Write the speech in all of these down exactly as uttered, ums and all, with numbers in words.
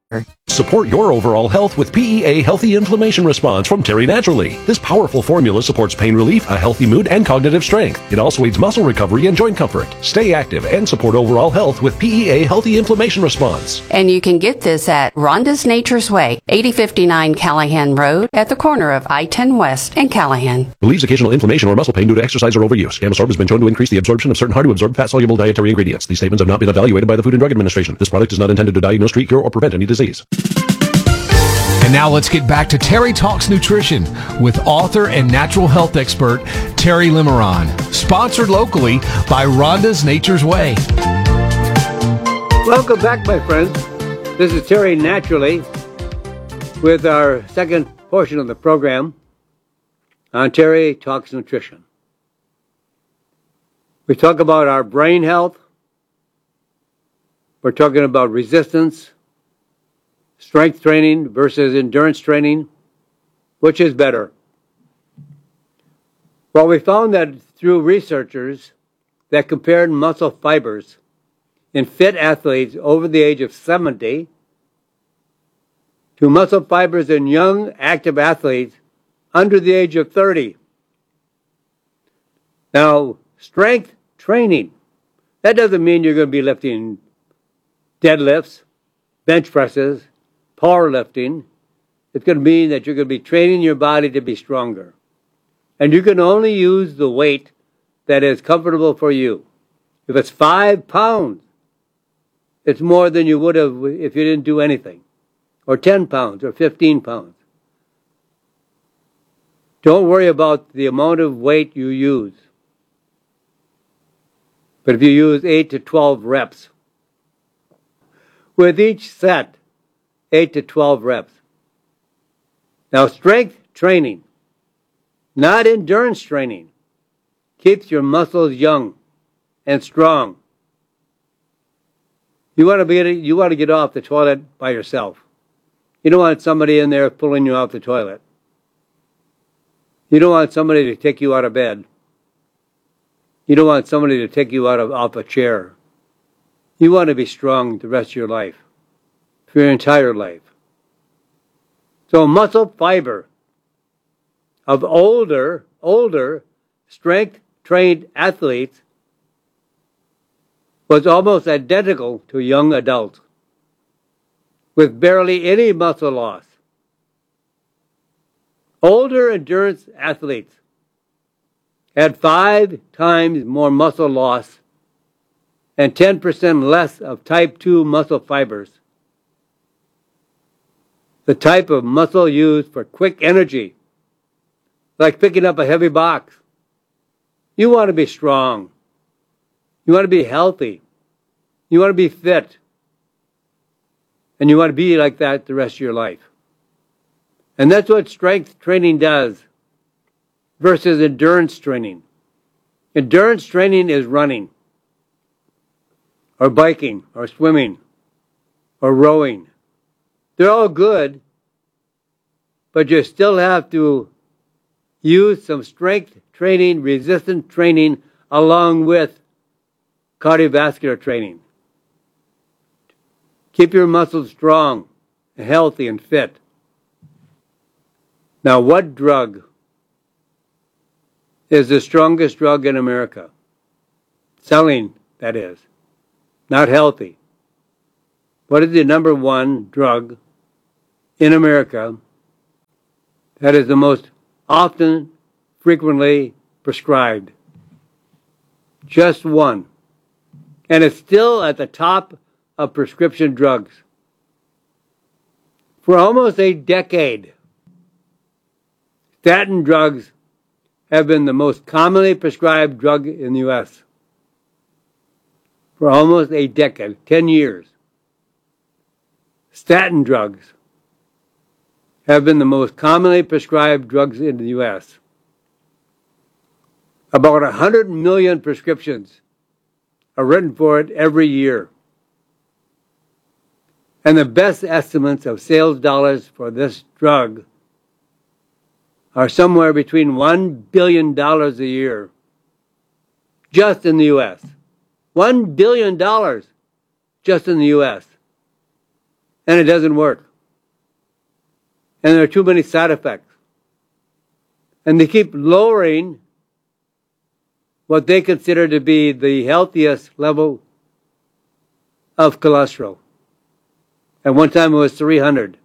Support your overall health with P E A Healthy Inflammation Response from Terry Naturally. This powerful formula supports pain relief, a healthy mood, and cognitive strength. It also aids muscle recovery and joint comfort. Stay active and support overall health with P E A Healthy Inflammation Response. And you can get this at Rhonda's Nature's Way, eighty fifty-nine Callahan Road, at the corner of I ten West and Callahan. Relieves occasional inflammation or muscle pain due to exercise or overuse. Gamosorb has been shown to increase the absorption of certain hard-to-absorb fat-soluble dietary ingredients. These statements have not been evaluated by the Food and Drug Administration. This product is not intended to diagnose, treat, cure, or prevent any disease. And now let's get back to Terry Talks Nutrition with author and natural health expert Terry Limeron, sponsored locally by Rhonda's Nature's Way. Welcome back, my friends. This is Terry Naturally with our second portion of the program on Terry Talks Nutrition. We talk about our brain health. We're talking about resistance, strength training versus endurance training. Which is better? Well, we found that through researchers that compared muscle fibers in fit athletes over the age of seventy to muscle fibers in young, active athletes under the age of thirty. Now, strength training, that doesn't mean you're going to be lifting deadlifts, bench presses, powerlifting. It's going to mean that you're going to be training your body to be stronger. And you can only use the weight that is comfortable for you. If it's five pounds, it's more than you would have if you didn't do anything. Or ten pounds or fifteen pounds. Don't worry about the amount of weight you use. But if you use eight to twelve reps, with each set, eight to twelve reps. Now, strength training, not endurance training, keeps your muscles young and strong. You want to be you want to get off the toilet by yourself. You don't want somebody in there pulling you off the toilet. You don't want somebody to take you out of bed. You don't want somebody to take you out of off a chair. You want to be strong the rest of your life, for your entire life. So muscle fiber of older, older strength-trained athletes was almost identical to young adults, with barely any muscle loss. Older endurance athletes had five times more muscle loss and ten percent less of type two muscle fibers, the type of muscle used for quick energy, like picking up a heavy box. You want to be strong. You want to be healthy. You want to be fit. And you want to be like that the rest of your life. And that's what strength training does versus endurance training. Endurance training is running, or biking, or swimming, or rowing. They're all good, but you still have to use some strength training, resistance training, along with cardiovascular training. Keep your muscles strong, healthy, and fit. Now, what drug is the strongest drug in America? Selling, that is. Not healthy. What is the number one drug in America that is the most often, frequently prescribed? Just one. And it's still at the top of prescription drugs. For almost a decade, statin drugs have been the most commonly prescribed drug in the U S For almost a decade, ten years. Statin drugs have been the most commonly prescribed drugs in the U S About one hundred million prescriptions are written for it every year. And the best estimates of sales dollars for this drug are somewhere between one billion dollars a year, just in the U S One billion dollars just in the U S and it doesn't work. And there are too many side effects. And they keep lowering what they consider to be the healthiest level of cholesterol. At one time it was three hundred.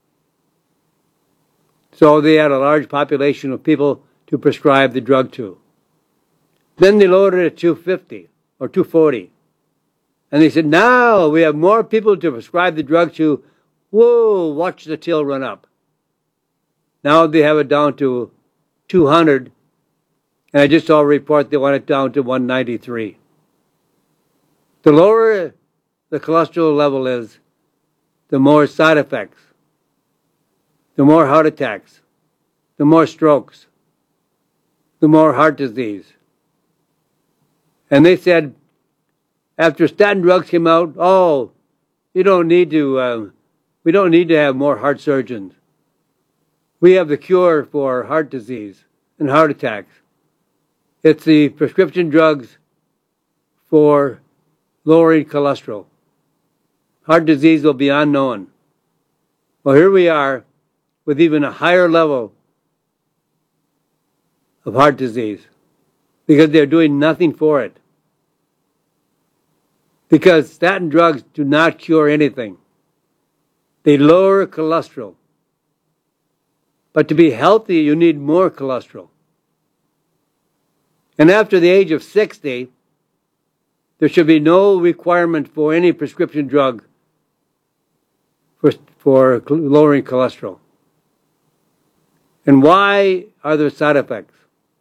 So they had a large population of people to prescribe the drug to. Then they lowered it to two fifty or two forty. And they said, now we have more people to prescribe the drug to. Whoa, watch the till run up. Now they have it down to two hundred. And I just saw a report they want it down to one ninety-three. The lower the cholesterol level is, the more side effects, the more heart attacks, the more strokes, the more heart disease. And they said, after statin drugs came out, oh, you don't need to, uh, we don't need to have more heart surgeons. We have the cure for heart disease and heart attacks. It's the prescription drugs for lowering cholesterol. Heart disease will be unknown. Well, here we are with even a higher level of heart disease because they're doing nothing for it. Because statin drugs do not cure anything. They lower cholesterol. But to be healthy, you need more cholesterol. And after the age of sixty, there should be no requirement for any prescription drug for, for lowering cholesterol. And why are there side effects?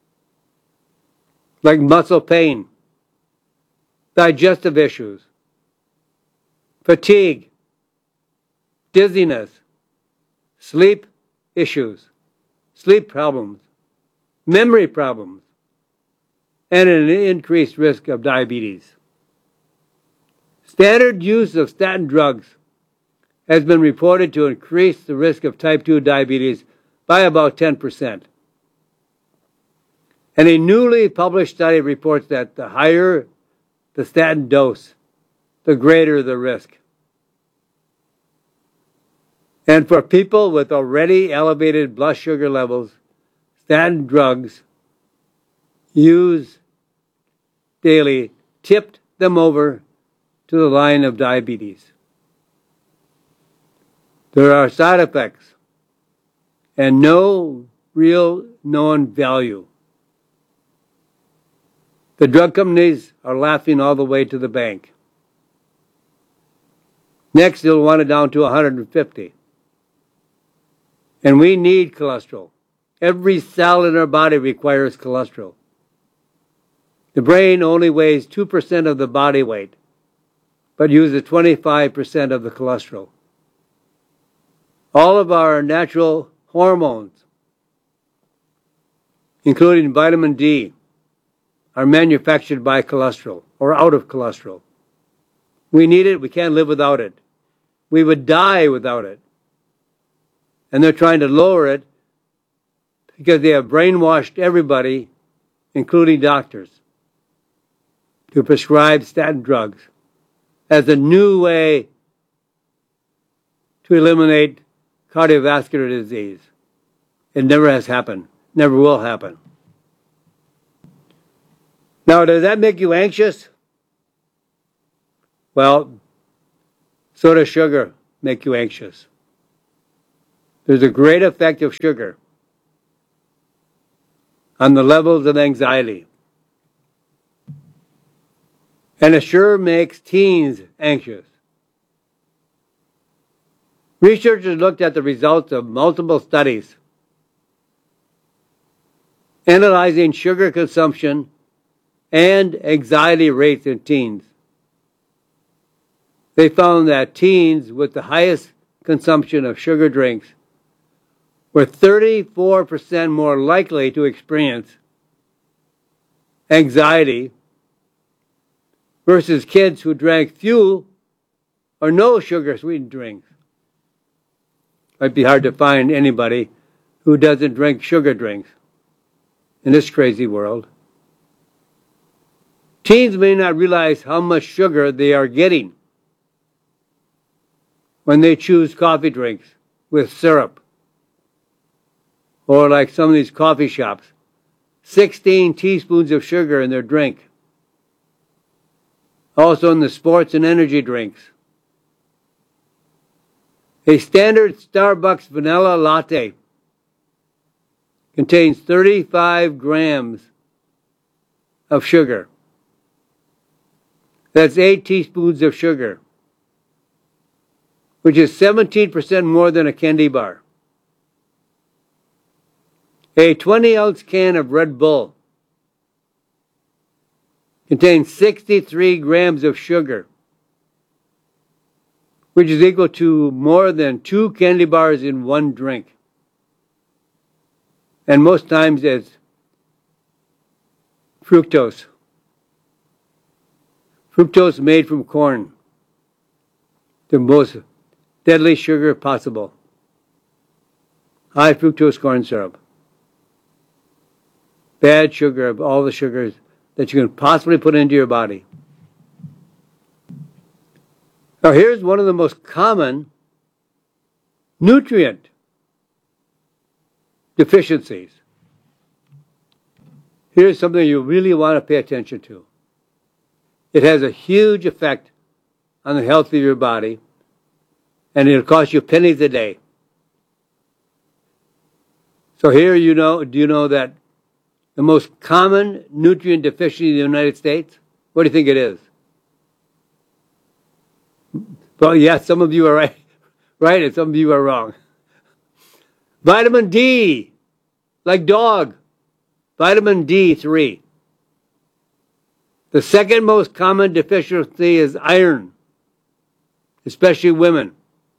Like muscle pain, digestive issues, fatigue, dizziness, sleep issues, sleep problems, memory problems, and an increased risk of diabetes. Standard use of statin drugs has been reported to increase the risk of type two diabetes by about ten percent. And a newly published study reports that the higher the statin dose, the greater the risk. And for people with already elevated blood sugar levels, statin drugs used daily tipped them over to the line of diabetes. There are side effects and no real known value. The drug companies are laughing all the way to the bank. Next, they'll want it down to one hundred fifty. And we need cholesterol. Every cell in our body requires cholesterol. The brain only weighs two percent of the body weight, but uses twenty-five percent of the cholesterol. All of our natural hormones, including vitamin D, are manufactured by cholesterol or out of cholesterol. We need it. We can't live without it. We would die without it. And they're trying to lower it because they have brainwashed everybody, including doctors, to prescribe statin drugs as a new way to eliminate cardiovascular disease. It never has happened. Never will happen. Now, does that make you anxious? Well, so does sugar make you anxious. There's a great effect of sugar on the levels of anxiety. And it sure makes teens anxious. Researchers looked at the results of multiple studies analyzing sugar consumption and anxiety rates in teens. They found that teens with the highest consumption of sugar drinks were thirty-four percent more likely to experience anxiety versus kids who drank few or no sugar-sweetened drinks. Might be hard to find anybody who doesn't drink sugar drinks in this crazy world. Teens may not realize how much sugar they are getting when they choose coffee drinks with syrup, or like some of these coffee shops, sixteen teaspoons of sugar in their drink. Also in the sports and energy drinks. A standard Starbucks vanilla latte contains thirty-five grams of sugar. That's eight teaspoons of sugar, which is seventeen percent more than a candy bar. A twenty ounce can of Red Bull contains sixty-three grams of sugar, which is equal to more than two candy bars in one drink. And most times it's fructose. Fructose made from corn, the most deadly sugar possible. High fructose corn syrup. Bad sugar of all the sugars that you can possibly put into your body. Now here's one of the most common nutrient deficiencies. Here's something you really want to pay attention to. It has a huge effect on the health of your body, and it'll cost you pennies a day. So here you know, do you know that the most common nutrient deficiency in the United States? What do you think it is? Well, yes, some of you are right, right, and some of you are wrong. Vitamin D, like dog. Vitamin D three. The second most common deficiency is iron, especially women.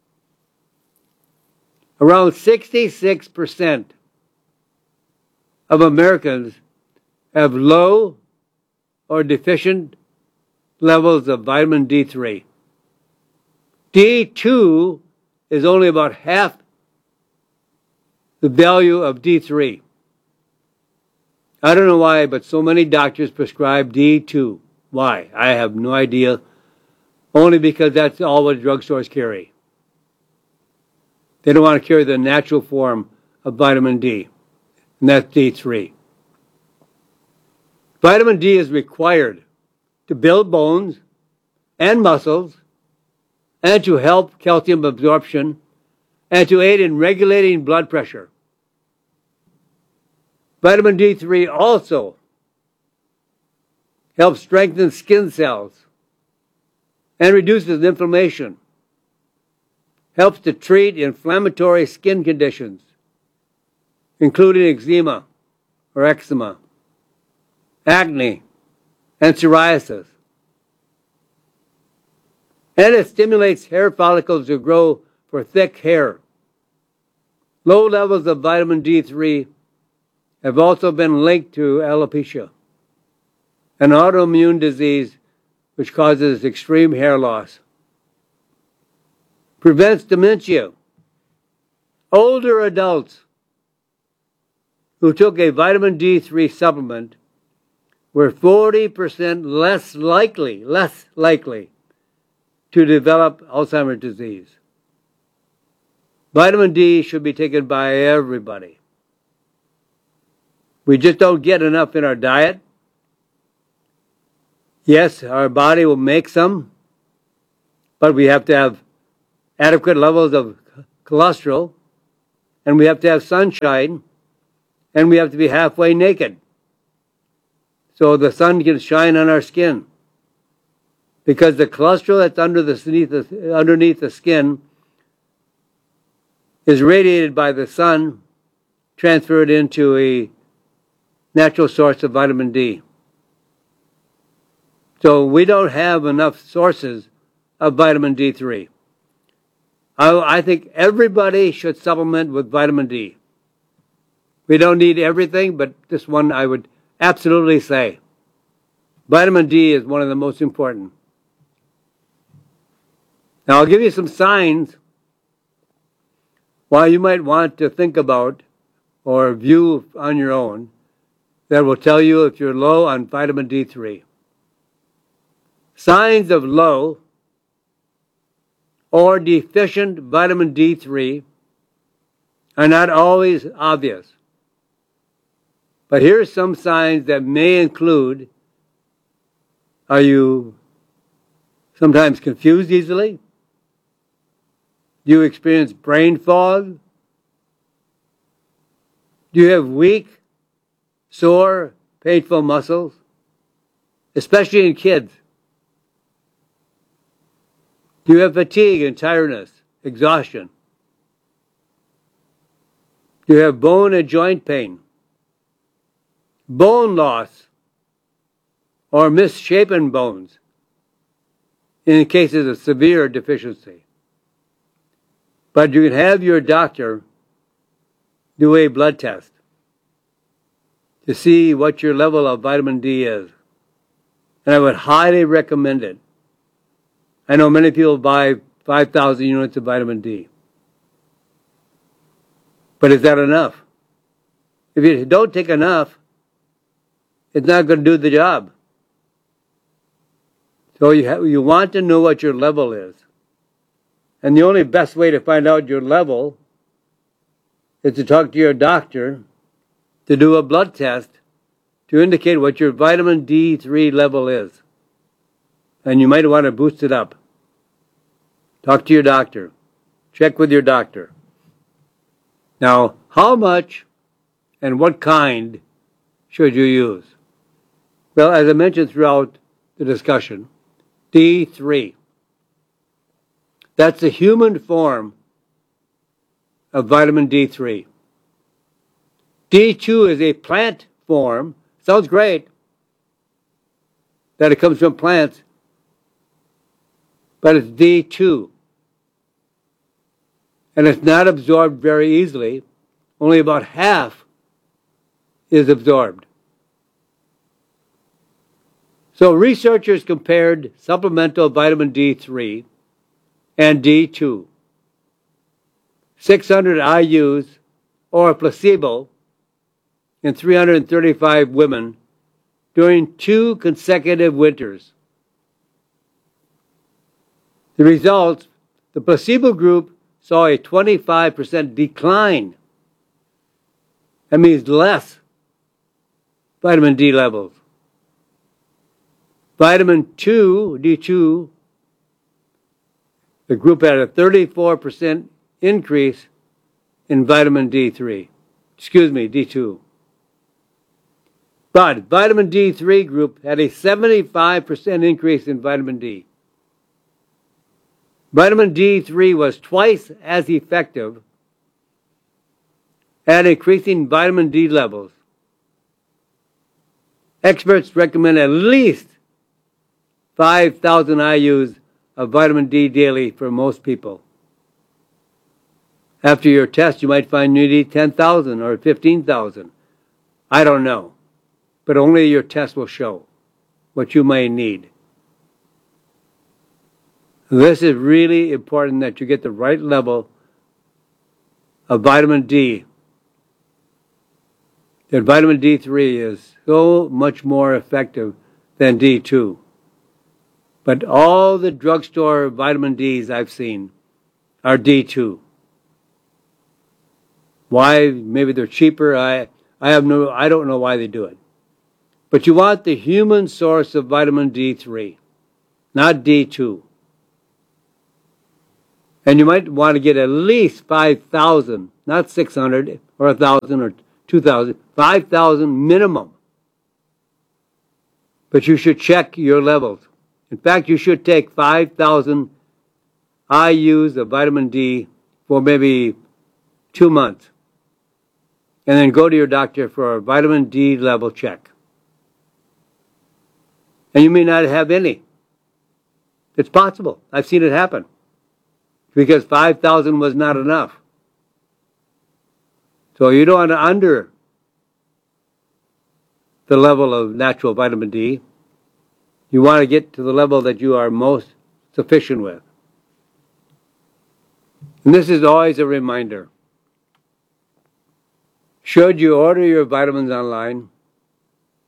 Around sixty-six percent of Americans have low or deficient levels of vitamin D three. D two is only about half the value of D three. I don't know why, but so many doctors prescribe D two. Why? I have no idea. Only because that's all what drugstores carry. They don't want to carry the natural form of vitamin D, and that's D three. Vitamin D is required to build bones and muscles, and to help calcium absorption, and to aid in regulating blood pressure. Vitamin D three also helps strengthen skin cells and reduces inflammation, helps to treat inflammatory skin conditions, including eczema or eczema, acne, and psoriasis. And it stimulates hair follicles to grow for thick hair. Low levels of vitamin D three have also been linked to alopecia, an autoimmune disease which causes extreme hair loss. Prevents dementia. Older adults who took a vitamin D three supplement were forty percent less likely, less likely to develop Alzheimer's disease. Vitamin D should be taken by everybody. We just don't get enough in our diet. Yes, our body will make some, but we have to have adequate levels of cholesterol, and we have to have sunshine, and we have to be halfway naked so the sun can shine on our skin. Because the cholesterol that's under the, underneath the skin is radiated by the sun, transferred into a natural source of vitamin D. So we don't have enough sources of vitamin D three. I, I think everybody should supplement with vitamin D. We don't need everything, but this one I would absolutely say. Vitamin D is one of the most important. Now I'll give you some signs why you might want to think about or view on your own that will tell you if you're low on vitamin D three. Signs of low or deficient vitamin D three are not always obvious. But here are some signs that may include: are you sometimes confused easily? Do you experience brain fog? Do you have weak, sore, painful muscles, especially in kids? Do you have fatigue and tiredness, exhaustion? Do you have bone and joint pain, bone loss, or misshapen bones in cases of severe deficiency? But you can have your doctor do a blood test to see what your level of vitamin D is. And I would highly recommend it. I know many people buy five thousand units of vitamin D. But is that enough? If you don't take enough, it's not going to do the job. So you have, you want to know what your level is. And the only best way to find out your level is to talk to your doctor to do a blood test to indicate what your vitamin D three level is. And you might want to boost it up. Talk to your doctor. Check with your doctor. Now, how much and what kind should you use? Well, as I mentioned throughout the discussion, D three. That's the human form of vitamin D three. D two is a plant form. Sounds great that it comes from plants, but it's D two. And it's not absorbed very easily. Only about half is absorbed. So researchers compared supplemental vitamin D three and D two, six hundred I U's or a placebo in three hundred thirty-five women during two consecutive winters. The results: the placebo group saw a twenty-five percent decline. That means less vitamin D levels. Vitamin two, D two, the group had a thirty-four percent increase in vitamin D three. Excuse me, D two. But vitamin D three group had a seventy-five percent increase in vitamin D. Vitamin D three was twice as effective at increasing vitamin D levels. Experts recommend at least five thousand I U's of vitamin D daily for most people. After your test, you might find you need ten thousand or fifteen thousand. I don't know. But only your test will show what you may need. This is really important that you get the right level of vitamin D. That vitamin D three is so much more effective than D two. But all the drugstore vitamin Ds I've seen are D two. Why? Maybe they're cheaper. I, I have no, I don't know why they do it. But you want the human source of vitamin D three, not D two. And you might want to get at least five thousand, not six hundred or one thousand or two thousand, five thousand minimum. But you should check your levels. In fact, you should take five thousand I U's of vitamin D for maybe two months. And then go to your doctor for a vitamin D level check. And you may not have any. It's possible. I've seen it happen. Because five thousand was not enough. So you don't want to under the level of natural vitamin D. You want to get to the level that you are most sufficient with. And this is always a reminder. Should you order your vitamins online?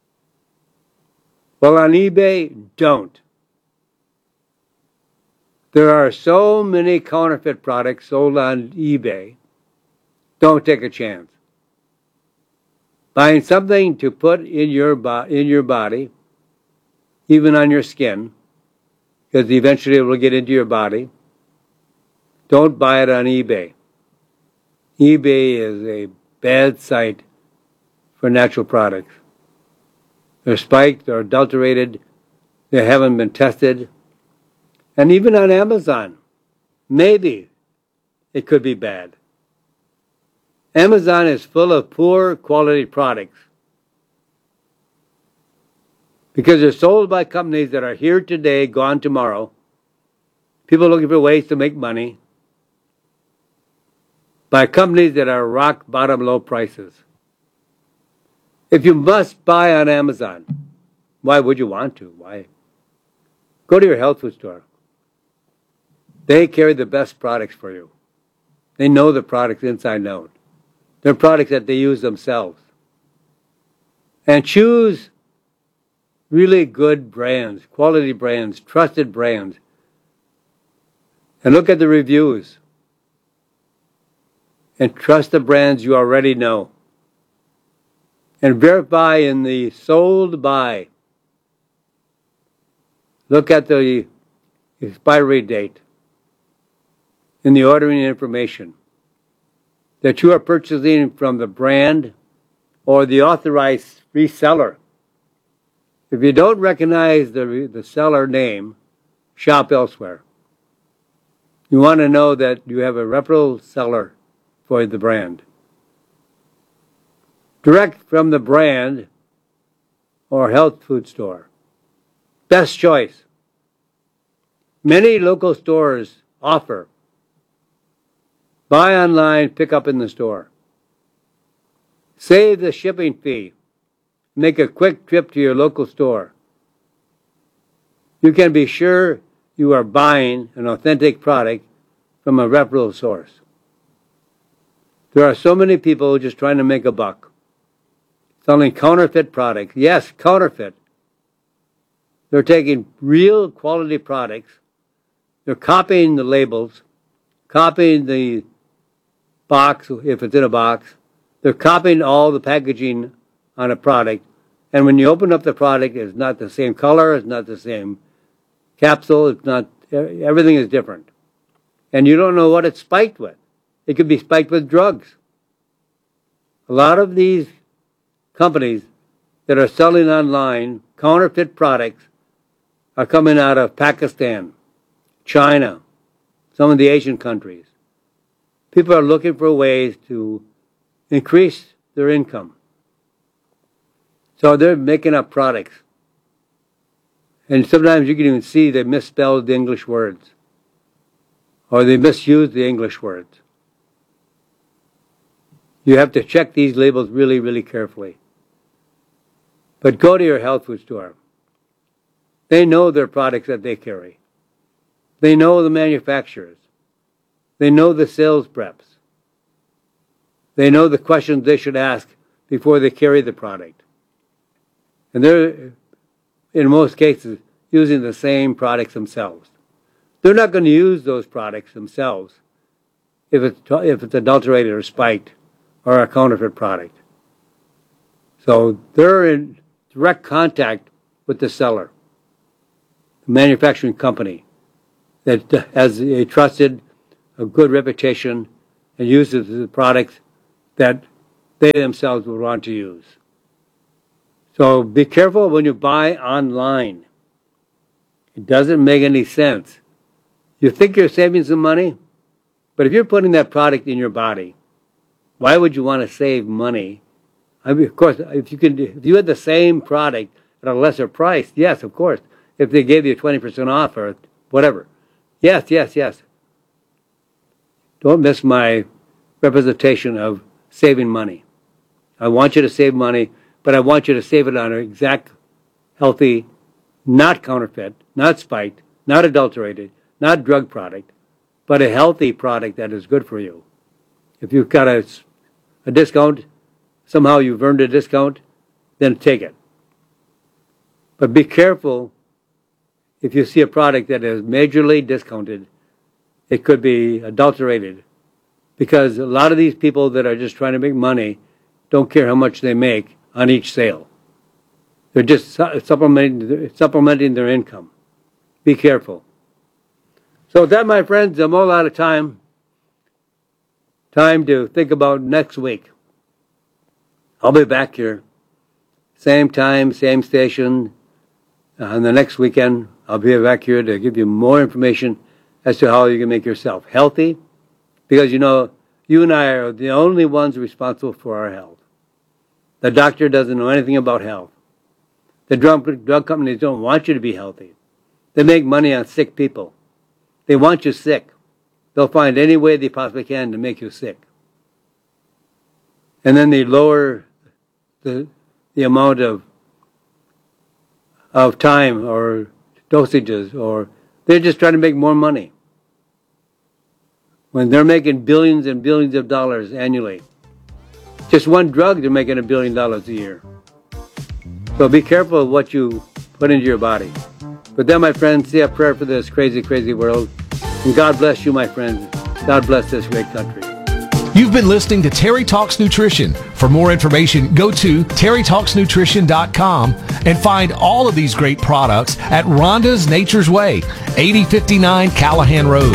Well, on eBay, don't. There are so many counterfeit products sold on eBay. Don't take a chance. Buying something to put in your, bo- in your body, even on your skin, because eventually it will get into your body. Don't buy it on eBay. eBay is a bad site for natural products. They're spiked, they're adulterated, they haven't been tested. And even on Amazon, maybe it could be bad. Amazon is full of poor quality products because they're sold by companies that are here today, gone tomorrow. People looking for ways to make money by companies that are rock bottom low prices. If you must buy on Amazon, why would you want to? Why? Go to your health food store. They carry the best products for you. They know the products inside and out. They're products that they use themselves. And choose really good brands, quality brands, trusted brands. And look at the reviews. And trust the brands you already know. And verify in the sold by. Look at the expiry date in the ordering information that you are purchasing from the brand or the authorized reseller. If you don't recognize the, the seller name, shop elsewhere. You want to know that you have a reputable seller for the brand. Direct from the brand or health food store. Best choice. Many local stores offer buy online, pick up in the store. Save the shipping fee. Make a quick trip to your local store. You can be sure you are buying an authentic product from a reputable source. There are so many people just trying to make a buck, selling counterfeit products. Yes, counterfeit. They're taking real quality products. They're copying the labels, copying the box, if it's in a box. They're copying all the packaging on a product. And when you open up the product, it's not the same color, it's not the same capsule, it's not, everything is different. And you don't know what it's spiked with. It could be spiked with drugs. A lot of these companies that are selling online counterfeit products are coming out of Pakistan, China, some of the Asian countries. People are looking for ways to increase their income. So they're making up products. And sometimes you can even see they misspelled the English words. Or they misuse the English words. You have to check these labels really, really carefully. But go to your health food store. They know their products that they carry. They know the manufacturers. They know the sales reps. They know the questions they should ask before they carry the product. And they're, in most cases, using the same products themselves. They're not going to use those products themselves if it's, if it's adulterated or spiked or a counterfeit product. So they're in direct contact with the seller, the manufacturing company that has a trusted, a good reputation and uses the products that they themselves would want to use. So be careful when you buy online. It doesn't make any sense. You think you're saving some money, but if you're putting that product in your body, why would you want to save money? I mean, of course, if you could, if you had the same product at a lesser price, yes, of course. If they gave you twenty percent off or whatever, yes, yes, yes. Don't miss my representation of saving money. I want you to save money, but I want you to save it on an exact, healthy, not counterfeit, not spiked, not adulterated, not drug product, but a healthy product that is good for you. If you've got a, a discount, somehow you've earned a discount, then take it. But be careful if you see a product that is majorly discounted, it could be adulterated. Because a lot of these people that are just trying to make money don't care how much they make on each sale. They're just supplementing, supplementing their income. Be careful. So with that, my friends, I'm all out of time. Time to think about next week. I'll be back here. Same time, same station. On the next weekend, I'll be back here to give you more information as to how you can make yourself healthy. Because, you know, you and I are the only ones responsible for our health. The doctor doesn't know anything about health. The drug, drug companies don't want you to be healthy. They make money on sick people. They want you sick. They'll find any way they possibly can to make you sick. And then they lower the the amount of of time or dosages, or they're just trying to make more money. When they're making billions and billions of dollars annually. Just one drug, they're making a billion dollars a year. So be careful of what you put into your body. But then, my friends, say a prayer for this crazy, crazy world. And God bless you, my friends. God bless this great country. You've been listening to Terry Talks Nutrition. For more information, go to terry talks nutrition dot com and find all of these great products at Rhonda's Nature's Way, eighty fifty-nine Callahan Road.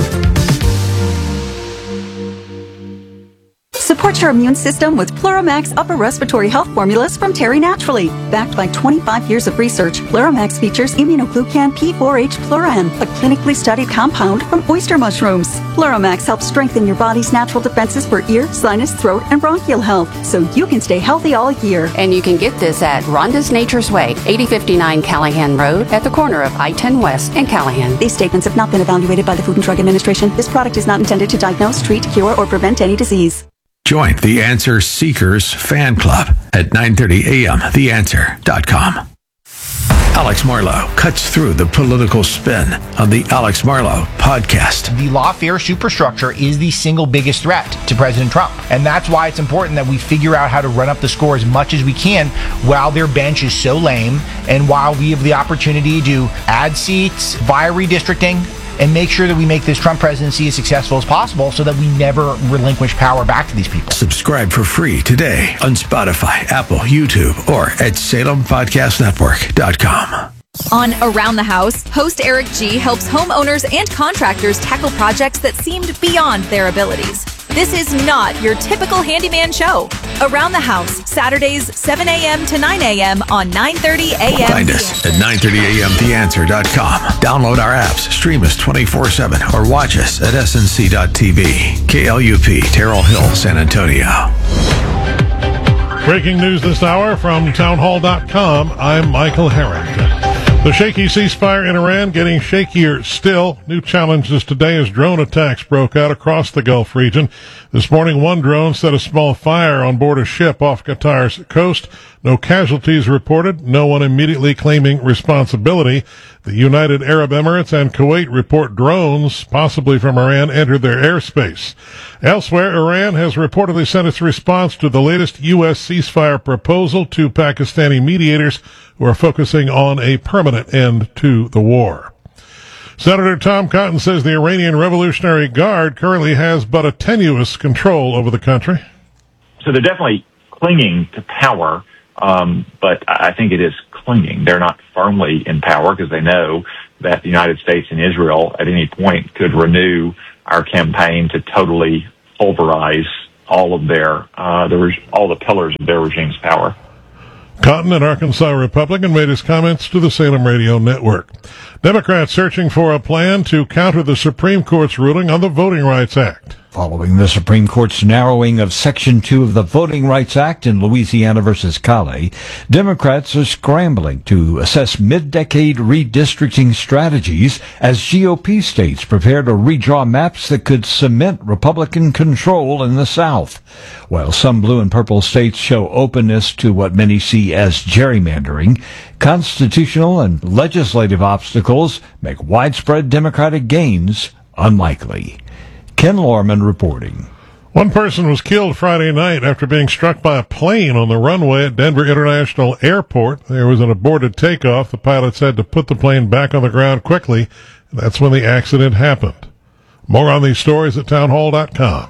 Support your immune system with Pluramax upper respiratory health formulas from Terry Naturally. Backed by twenty-five years of research, Pluramax features immunoglucan P four H Pluram, a clinically studied compound from oyster mushrooms. Pluramax helps strengthen your body's natural defenses for ear, sinus, throat, and bronchial health, so you can stay healthy all year. And you can get this at Rhonda's Nature's Way, eighty fifty-nine Callahan Road, at the corner of I ten West and Callahan. These statements have not been evaluated by the Food and Drug Administration. This product is not intended to diagnose, treat, cure, or prevent any disease. Join the Answer Seekers fan club at nine thirty a.m. the answer dot com. Alex Marlow cuts through the political spin on the Alex Marlow podcast. The lawfare superstructure is the single biggest threat to President Trump. And that's why it's important that we figure out how to run up the score as much as we can while their bench is so lame and while we have the opportunity to add seats via redistricting and make sure that we make this Trump presidency as successful as possible so that we never relinquish power back to these people. Subscribe for free today on Spotify, Apple, YouTube, or at salem podcast network dot com. On Around the House, host Eric G. helps homeowners and contractors tackle projects that seemed beyond their abilities. This is not your typical handyman show. Around the House, Saturdays, seven a.m. to nine a.m. on nine thirty a.m. Find us at nine thirty a.m. the answer dot com. Download our apps, stream us twenty-four seven, or watch us at S N C dot T V. K L U P, Terrell Hill, San Antonio. Breaking news this hour from town hall dot com. I'm Michael Harrington. The shaky ceasefire in Iran getting shakier still. New challenges today as drone attacks broke out across the Gulf region. This morning, one drone set a small fire on board a ship off Qatar's coast. No casualties reported, no one immediately claiming responsibility. The United Arab Emirates and Kuwait report drones, possibly from Iran, entered their airspace. Elsewhere, Iran has reportedly sent its response to the latest U S ceasefire proposal to Pakistani mediators who are focusing on a permanent end to the war. Senator Tom Cotton says the Iranian Revolutionary Guard currently has but a tenuous control over the country. So they're definitely clinging to power, um, but I think it is clinging. They're not firmly in power because they know that the United States and Israel at any point could renew our campaign to totally pulverize all of their, uh, the, all the pillars of their regime's power. Cotton, an Arkansas Republican, made his comments to the Salem Radio Network. Democrats searching for a plan to counter the Supreme Court's ruling on the Voting Rights Act. Following the Supreme Court's narrowing of Section two of the Voting Rights Act in Louisiana versus Cali, Democrats are scrambling to assess mid-decade redistricting strategies as G O P states prepare to redraw maps that could cement Republican control in the South. While some blue and purple states show openness to what many see as gerrymandering, constitutional and legislative obstacles make widespread Democratic gains unlikely. Ken Lorman reporting. One person was killed Friday night after being struck by a plane on the runway at Denver International Airport. There was an aborted takeoff. The pilots had to put the plane back on the ground quickly, and that's when the accident happened. More on these stories at townhall dot com.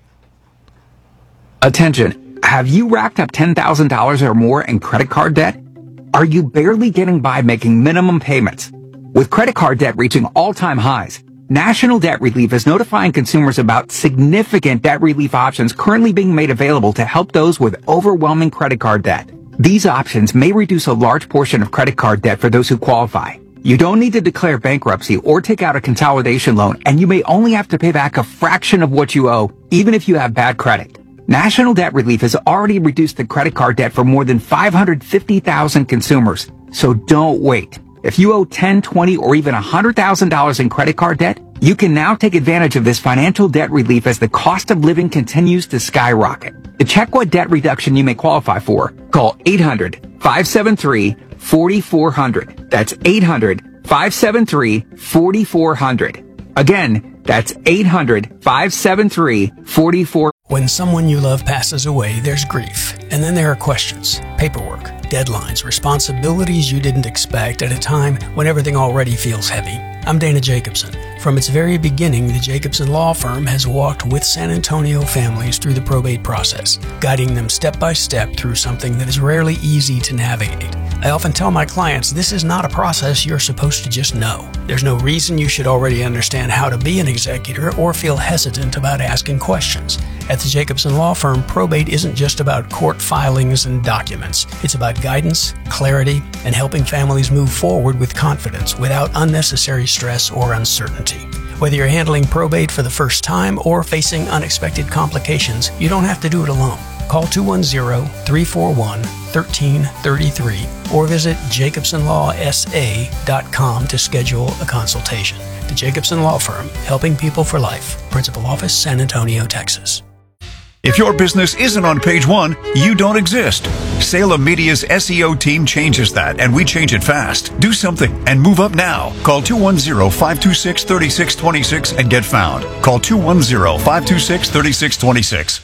Attention. Have you racked up ten thousand dollars or more in credit card debt? Are you barely getting by making minimum payments? With credit card debt reaching all-time highs, National Debt Relief is notifying consumers about significant debt relief options currently being made available to help those with overwhelming credit card debt. These options may reduce a large portion of credit card debt for those who qualify. You don't need to declare bankruptcy or take out a consolidation loan, and you may only have to pay back a fraction of what you owe, even if you have bad credit. National Debt Relief has already reduced the credit card debt for more than five hundred fifty thousand consumers, so don't wait. If you owe ten, twenty, or even one hundred thousand dollars in credit card debt, you can now take advantage of this financial debt relief as the cost of living continues to skyrocket. To check what debt reduction you may qualify for, call eight hundred, five seven three, four four zero zero. That's eight hundred, five seven three, four four zero zero. Again, that's eight hundred, five seven three, four four zero zero. When someone you love passes away, there's grief. And then there are questions, paperwork, deadlines, responsibilities you didn't expect at a time when everything already feels heavy. I'm Dana Jacobson. From its very beginning, the Jacobson Law Firm has walked with San Antonio families through the probate process, guiding them step by step through something that is rarely easy to navigate. I often tell my clients this is not a process you're supposed to just know. There's no reason you should already understand how to be an executor or feel hesitant about asking questions. At the Jacobson Law Firm, probate isn't just about court filings and documents. It's about guidance, clarity, and helping families move forward with confidence without unnecessary stress or uncertainty. Whether you're handling probate for the first time or facing unexpected complications, you don't have to do it alone. Call two one zero, three four one, one three three three or visit jacobson law s a dot com to schedule a consultation. The Jacobson Law Firm, helping people for life. Principal Office, San Antonio, Texas. If your business isn't on page one, you don't exist. Salem Media's S E O team changes that, and we change it fast. Do something and move up now. Call two one zero, five two six, three six two six and get found. Call two one zero, five two six, three six two six.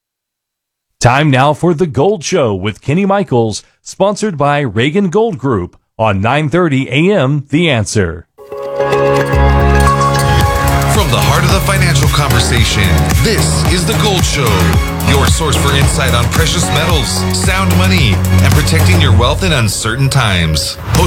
Time now for The Gold Show with Kenny Michaels, sponsored by Reagan Gold Group on nine thirty A M The Answer. From the heart of the financial conversation, this is The Gold Show, your source for insight on precious metals, sound money, and protecting your wealth in uncertain times. Hosted